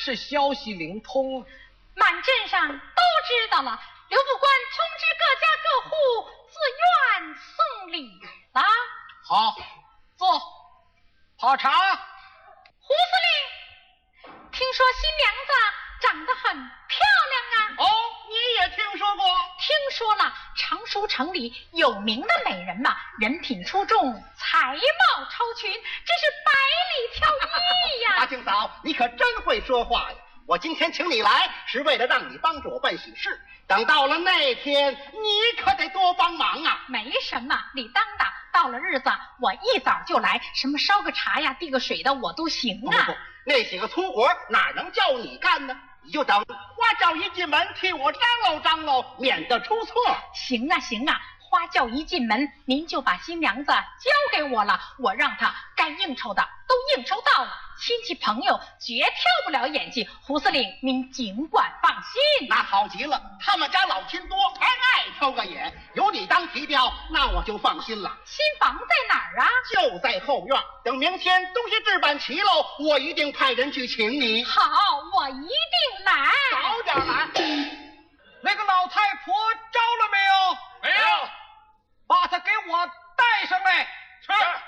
是消息灵通， 满镇上都知道了。刘副官通知各家各户自愿送礼了。 好，坐，泡茶。 胡司令，听说新娘子长得很漂亮啊。 哦，你也听说过？ 听说了，常熟城里有名的美人嘛，人品出众，才貌超群，真是百里挑一呀。 阿庆嫂，你可真会说话呀！我今天请你来，是为了让你帮着我办喜事。等到了那天，你可得多帮忙啊！ 没什么，你当的。到了日子，我一早就来，什么烧个茶呀、递个水的，我都行啊。 不，那些个粗活哪能叫你干呢？你就等花轿一进门，替我张罗，免得出错。 行啊，花轿一进门，您就把新娘子交给我了，我让她该应酬的都应酬到了，亲戚朋友绝挑不了眼睛。胡司令，您尽管放心。 那好极了，他们家老亲多，还爱挑个眼，有你当提调，那我就放心了。 新房在哪儿啊？ 就在后院。等明天东西置办齐喽，我一定派人去请你。 好，我一定来。 早点来。 那个老太婆招了没有？ 没有。 把她给我带上来。 是。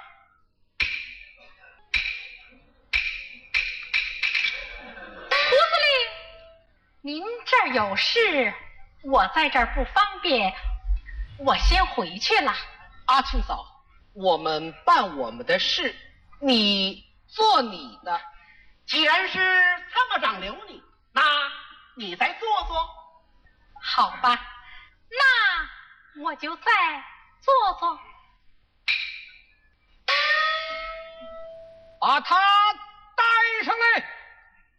胡司令，您这儿有事，我在这儿不方便，我先回去了。 阿庆嫂，我们办我们的事，你做你的。 既然是参谋长留你，那你再做做。 好吧，那我就再做做。 把他带上来。